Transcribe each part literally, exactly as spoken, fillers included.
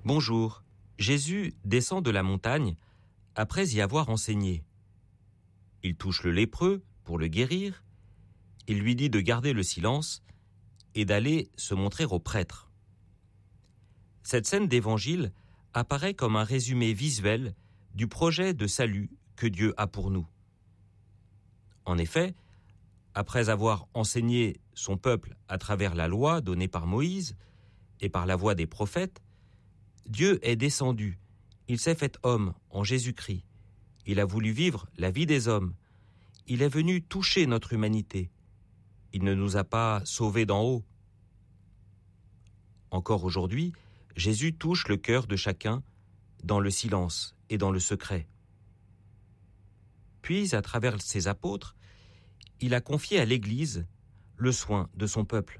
Bonjour. Jésus descend de la montagne après y avoir enseigné. Il touche le lépreux pour le guérir. Il lui dit de garder le silence et d'aller se montrer au prêtre. Cette scène d'évangile apparaît comme un résumé visuel du projet de salut que Dieu a pour nous. En effet, après avoir enseigné son peuple à travers la loi donnée par Moïse et par la voix des prophètes, Dieu est descendu, il s'est fait homme en Jésus-Christ. Il a voulu vivre la vie des hommes. Il est venu toucher notre humanité. Il ne nous a pas sauvés d'en haut. Encore aujourd'hui, Jésus touche le cœur de chacun dans le silence et dans le secret. Puis, à travers ses apôtres, il a confié à l'Église le soin de son peuple.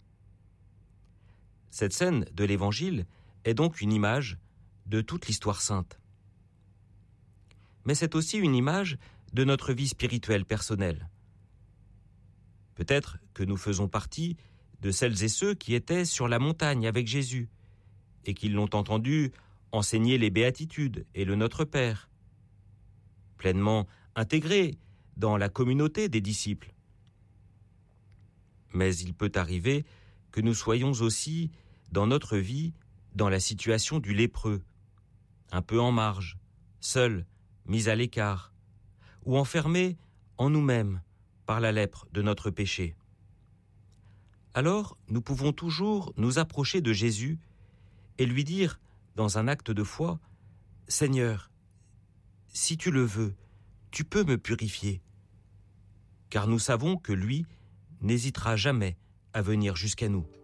Cette scène de l'Évangile est donc une image de toute l'histoire sainte. Mais c'est aussi une image de notre vie spirituelle personnelle. Peut-être que nous faisons partie de celles et ceux qui étaient sur la montagne avec Jésus et qui l'ont entendu enseigner les béatitudes et le Notre Père, pleinement intégrés dans la communauté des disciples. Mais il peut arriver que nous soyons aussi, dans notre vie, dans la situation du lépreux, un peu en marge, seul, mis à l'écart, ou enfermés en nous-mêmes par la lèpre de notre péché. Alors, nous pouvons toujours nous approcher de Jésus et lui dire, dans un acte de foi, « Seigneur, si tu le veux, tu peux me purifier. » Car nous savons que lui n'hésitera jamais à venir jusqu'à nous.